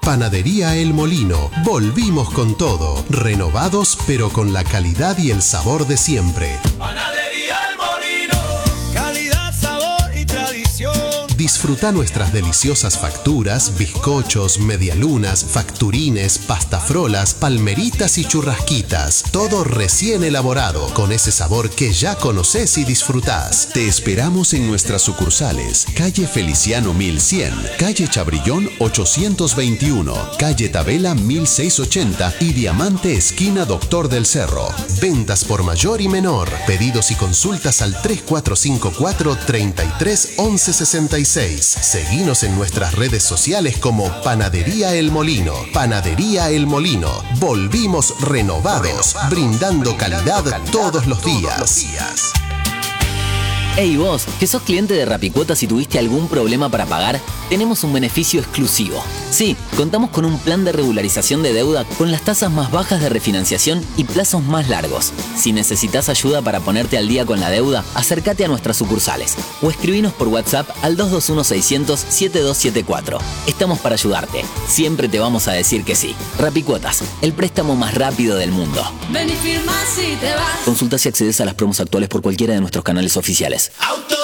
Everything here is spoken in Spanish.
Panadería El Molino. Volvimos con todo. Renovados, pero con la calidad y el sabor de siempre. Panadería El Molino. Calidad, sabor y tradición. Disfruta nuestras deliciosas facturas, bizcochos, medialunas, facturines, pastafrolas, palmeritas y churrasquitas. Todo recién elaborado, con ese sabor que ya conoces y disfrutás. Te esperamos en nuestras sucursales: calle Feliciano 1100, calle Chabrillón 821, calle Tabela 1680 y Diamante esquina Doctor del Cerro. Ventas por mayor y menor. Pedidos y consultas al 3454 33 11 66. Seguinos en nuestras redes sociales como Panadería El Molino. Panadería El Molino. Volvimos renovados, brindando calidad todos los días. Hey vos, que sos cliente de Rapicuotas y tuviste algún problema para pagar, tenemos un beneficio exclusivo. Sí, contamos con un plan de regularización de deuda con las tasas más bajas de refinanciación y plazos más largos. Si necesitas ayuda para ponerte al día con la deuda, acércate a nuestras sucursales o escribinos por WhatsApp al 221-600-7274. Estamos para ayudarte. Siempre te vamos a decir que sí. Rapicuotas, el préstamo más rápido del mundo. Ven y firma si te vas. Consulta si accedes a las promos actuales por cualquiera de nuestros canales oficiales. Auto